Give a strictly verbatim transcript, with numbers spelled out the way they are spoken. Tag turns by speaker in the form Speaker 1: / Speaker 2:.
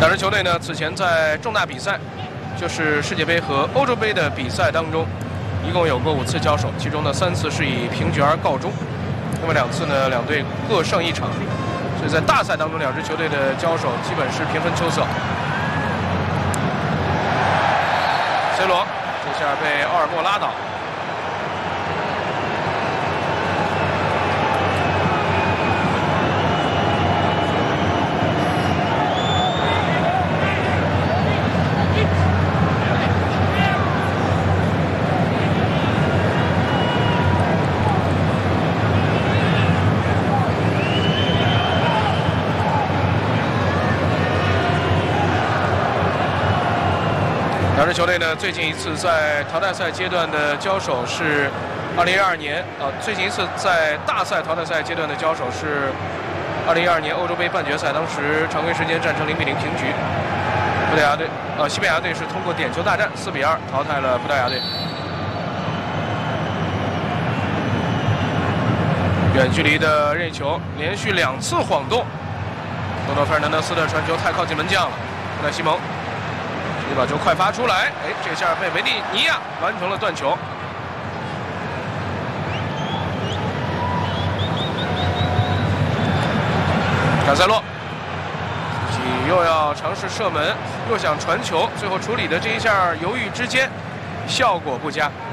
Speaker 1: 两支球队呢，此前在重大比赛，就是世界杯和欧洲杯的比赛当中，一共有过五次交手，其中呢三次是以平局而告终。那么两次呢，两队各胜一场，所以在大赛当中，两支球队的交手基本是平分秋色。C 罗这下被奥尔莫拉倒。 两支球队呢，最近一次在淘汰赛阶段的交手是二零一二年啊，最近一次在大赛淘汰赛阶段的交手是二零一二年欧洲杯半决赛，当时常规时间战成零比零平局。葡萄牙队呃，西班牙队是通过点球大战四比二淘汰了葡萄牙队。远距离的任意球，连续两次晃动，多诺·费尔南德斯的传球太靠近门将了，布莱西蒙。 这把球快发出来，哎，这下被维蒂尼亚完成了断球。卡塞洛自己又要尝试射门，又想传球，最后处理的这一下犹豫之间，效果不佳。